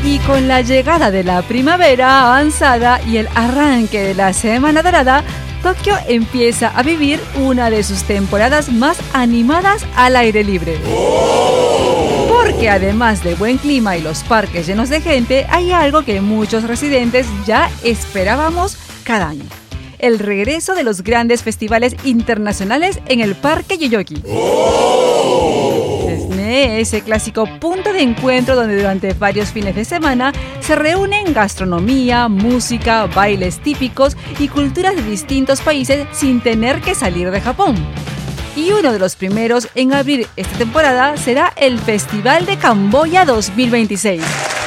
Y con la llegada de la primavera avanzada y el arranque de la Semana Dorada, Tokio empieza a vivir una de sus temporadas más animadas al aire libre. Porque además del buen clima y los parques llenos de gente, hay algo que muchos residentes ya esperábamos cada año: el regreso de los grandes festivales internacionales en el Parque Yoyogi. Ese clásico punto de encuentro donde durante varios fines de semana se reúnen gastronomía, música, bailes típicos y culturas de distintos países sin tener que salir de Japón. Y uno de los primeros en abrir esta temporada será el Festival de Camboya 2026,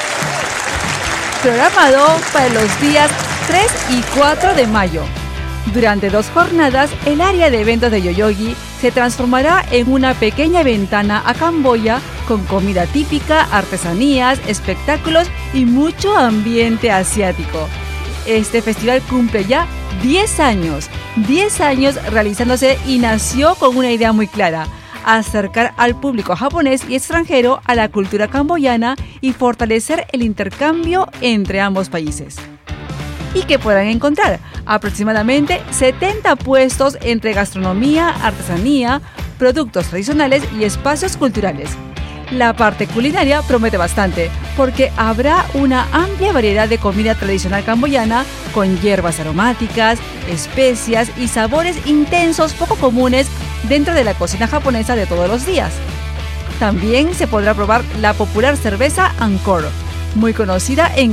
programado para los días 3 y 4 de mayo. Durante 2 jornadas, el área de eventos de Yoyogi se transformará en una pequeña ventana a Camboya con comida típica, artesanías, espectáculos y mucho ambiente asiático. Este festival cumple ya 10 años realizándose y nació con una idea muy clara: acercar al público japonés y extranjero a la cultura camboyana y fortalecer el intercambio entre ambos países. Y que podrán encontrar aproximadamente 70 puestos entre gastronomía, artesanía, productos tradicionales y espacios culturales. La parte culinaria promete bastante, porque habrá una amplia variedad de comida tradicional camboyana con hierbas aromáticas, especias y sabores intensos poco comunes dentro de la cocina japonesa de todos los días. También se podrá probar la popular cerveza Angkor, muy conocida en